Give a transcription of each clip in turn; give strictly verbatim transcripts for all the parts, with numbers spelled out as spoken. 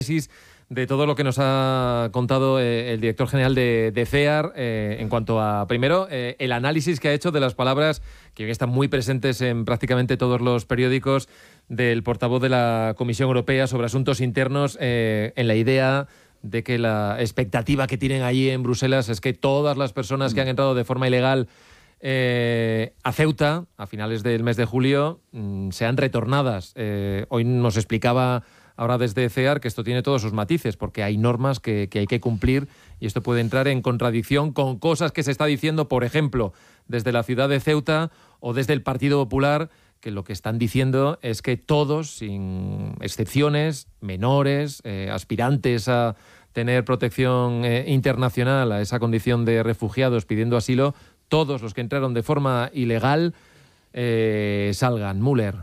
de todo lo que nos ha contado eh, el director general de, de CEAR eh, en cuanto a, primero, eh, el análisis que ha hecho de las palabras que hoy están muy presentes en prácticamente todos los periódicos del portavoz de la Comisión Europea sobre asuntos internos, eh, en la idea de que la expectativa que tienen allí en Bruselas es que todas las personas que han entrado de forma ilegal eh, a Ceuta a finales del mes de julio mmm, sean retornadas. Eh, hoy nos explicaba ahora desde CEAR que esto tiene todos sus matices, porque hay normas que, que hay que cumplir y esto puede entrar en contradicción con cosas que se está diciendo, por ejemplo, desde la ciudad de Ceuta o desde el Partido Popular, que lo que están diciendo es que todos, sin excepciones, menores, eh, aspirantes a tener protección eh, internacional, a esa condición de refugiados pidiendo asilo, todos los que entraron de forma ilegal eh, salgan. Müller.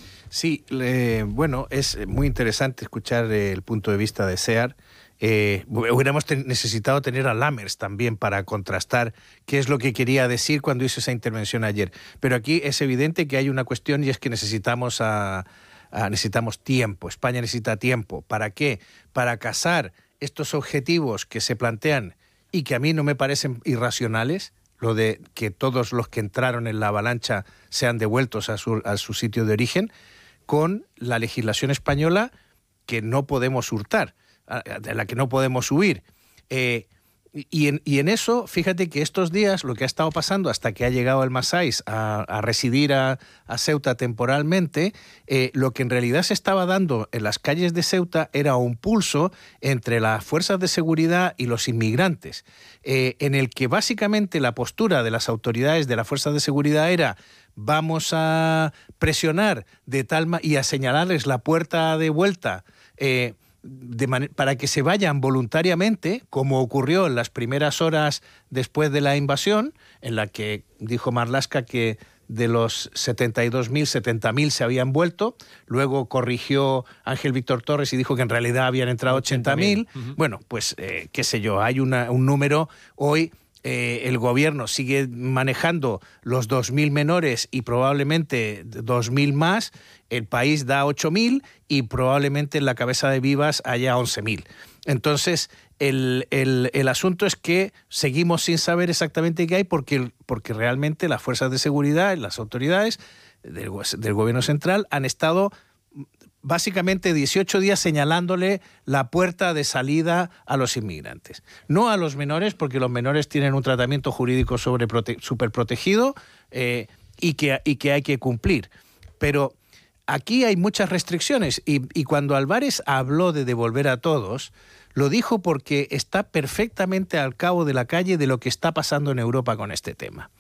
Sí, eh, bueno, es muy interesante escuchar el punto de vista de CEAR. Eh, hubiéramos te- necesitado tener a Lammers también para contrastar qué es lo que quería decir cuando hizo esa intervención ayer. Pero aquí es evidente que hay una cuestión y es que necesitamos, a, a, necesitamos tiempo. España necesita tiempo. ¿Para qué? Para casar estos objetivos que se plantean y que a mí no me parecen irracionales, lo de que todos los que entraron en la avalancha sean devueltos a su, a su sitio de origen, con la legislación española que no podemos hurtar, de la que no podemos huir. Eh, y, en, y en eso, fíjate que estos días lo que ha estado pasando hasta que ha llegado el Masais a, a residir a, a Ceuta temporalmente, eh, lo que en realidad se estaba dando en las calles de Ceuta era un pulso entre las fuerzas de seguridad y los inmigrantes, eh, en el que básicamente la postura de las autoridades de las fuerzas de seguridad era: vamos a presionar de tal ma- y a señalarles la puerta de vuelta eh, de man- para que se vayan voluntariamente, como ocurrió en las primeras horas después de la invasión, en la que dijo Marlaska que de los setenta y dos mil, setenta mil se habían vuelto. Luego corrigió Ángel Víctor Torres y dijo que en realidad habían entrado ochenta mil. Uh-huh. Bueno, pues eh, qué sé yo, hay una, un número hoy. Eh, el gobierno sigue manejando los dos mil menores y probablemente dos mil más. El país da ocho mil y probablemente en la cabeza de Vivas haya once mil. Entonces, el, el, el asunto es que seguimos sin saber exactamente qué hay porque, porque realmente las fuerzas de seguridad y las autoridades del, del gobierno central han estado básicamente dieciocho días señalándole la puerta de salida a los inmigrantes. No a los menores, porque los menores tienen un tratamiento jurídico sobre prote- superprotegido eh, y, que, y que hay que cumplir. Pero aquí hay muchas restricciones y, y cuando Álvarez habló de devolver a todos, lo dijo porque está perfectamente al cabo de la calle de lo que está pasando en Europa con este tema.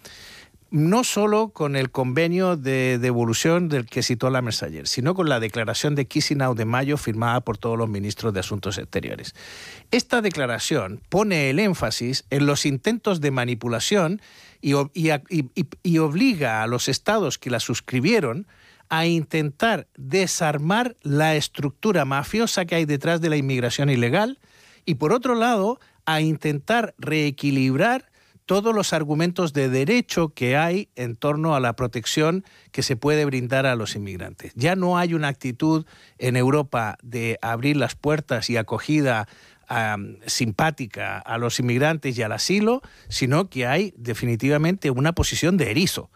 No solo con el convenio de devolución del que citó Lammers ayer, sino con la declaración de Chisinau de mayo firmada por todos los ministros de Asuntos Exteriores. Esta declaración pone el énfasis en los intentos de manipulación y, y, y, y obliga a los estados que la suscribieron a intentar desarmar la estructura mafiosa que hay detrás de la inmigración ilegal y, por otro lado, a intentar reequilibrar todos los argumentos de derecho que hay en torno a la protección que se puede brindar a los inmigrantes. Ya no hay una actitud en Europa de abrir las puertas y acogida um, simpática a los inmigrantes y al asilo, sino que hay definitivamente una posición de erizo.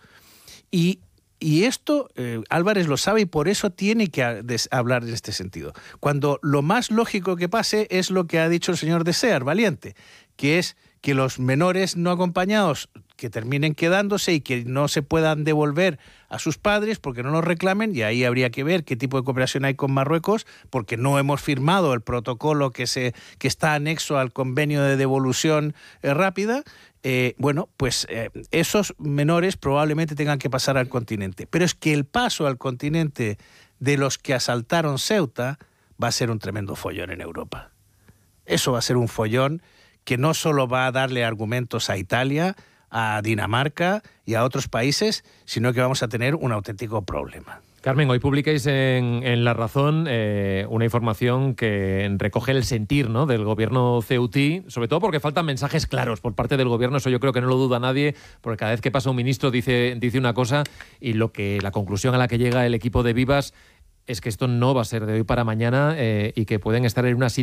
Y Y esto eh, Álvarez lo sabe y por eso tiene que a, des, hablar en este sentido. Cuando lo más lógico que pase es lo que ha dicho el señor de CEAR, Valiente, que es que los menores no acompañados que terminen quedándose y que no se puedan devolver a sus padres porque no los reclamen, y ahí habría que ver qué tipo de cooperación hay con Marruecos, porque no hemos firmado el protocolo que, se, que está anexo al convenio de devolución eh, rápida. Eh, bueno, pues eh, esos menores probablemente tengan que pasar al continente. Pero es que el paso al continente de los que asaltaron Ceuta va a ser un tremendo follón en Europa. Eso va a ser un follón que no solo va a darle argumentos a Italia, a Dinamarca y a otros países, sino que vamos a tener un auténtico problema. Carmen, hoy publicáis en, en La Razón eh, una información que recoge el sentir, ¿no?, del gobierno ceutí, sobre todo porque faltan mensajes claros por parte del gobierno. Eso yo creo que no lo duda nadie, porque cada vez que pasa un ministro dice, dice una cosa y lo que la conclusión a la que llega el equipo de Vivas es que esto no va a ser de hoy para mañana eh, y que pueden estar en una situación